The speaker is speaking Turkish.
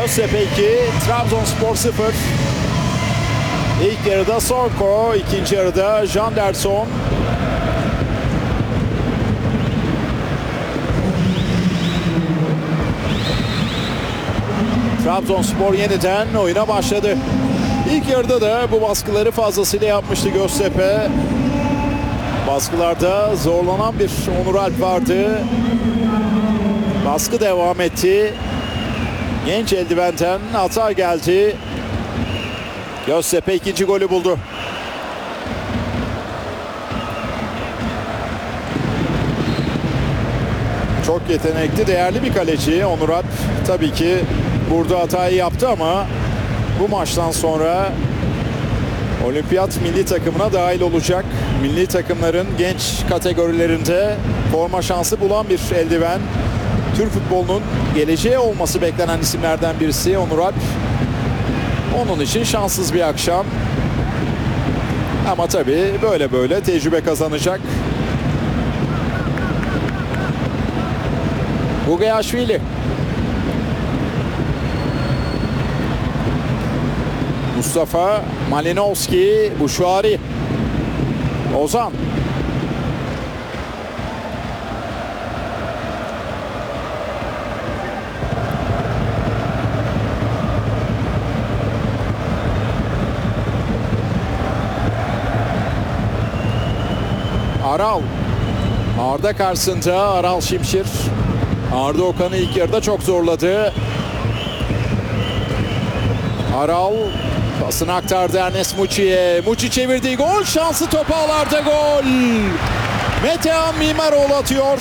Göztepe 2, Trabzonspor 0. İlk yarıda Sorko, ikinci yarıda Janderson. Trabzonspor yeniden oyuna başladı. İlk yarıda da bu baskıları fazlasıyla yapmıştı Göztepe. Baskılarda zorlanan bir Onur Alp vardı. Baskı devam etti. Genç eldivenden hata geldi. Göztepe ikinci golü buldu. Çok yetenekli, değerli bir kaleci Onur Alp. Tabii ki burada hatayı yaptı ama bu maçtan sonra olimpiyat milli takımına dahil olacak. Milli takımların genç kategorilerinde forma şansı bulan bir eldiven. Türk futbolunun geleceği olması beklenen isimlerden birisi Onur Alp. Onun için şanssız bir akşam. Ama tabii böyle tecrübe kazanacak. Bugayaşvili. Mustafa Malinovski, Buşuari. Ozan. Aral. Arda karşısında Aral Şimşir. Arda Okan'ı ilk yarıda çok zorladı. Aral pasını aktardı Ernest Muçi'ye. Muçi çevirdiği gol şansı, top ağlarda, gol. Metehan Mimaroğlu atıyor.